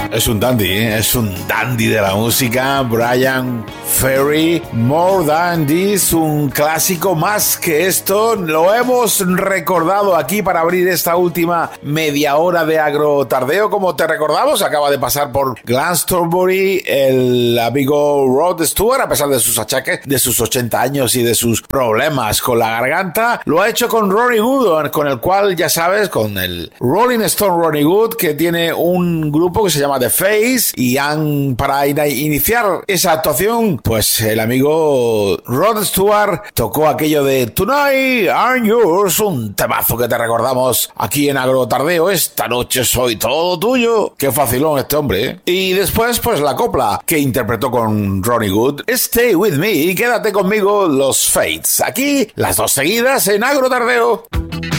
Es un dandy, ¿eh? Es un dandy de la música. Bryan Ferry, More Than This, un clásico más que esto. Lo hemos recordado aquí para abrir esta última media hora de Agrotardeo. Como te recordamos, acaba de pasar por Glastonbury el amigo Rod Stewart, a pesar de sus achaques, de sus 80 años y de sus problemas con la garganta. Lo ha hecho con Ronnie Wood, con el cual, ya sabes, con el Rolling Stone Ronnie Wood, que tiene un grupo que se llama The Face, y para iniciar esa actuación, pues el amigo Rod Stewart tocó aquello de Tonight I'm Yours, un temazo que te recordamos aquí en Agrotardeo. Esta noche soy todo tuyo. Qué facilón este hombre, ¿eh? Y después, pues la copla que interpretó con Ronnie Wood, Stay With Me, y quédate conmigo, los Fates. Aquí, las dos seguidas en Agrotardeo.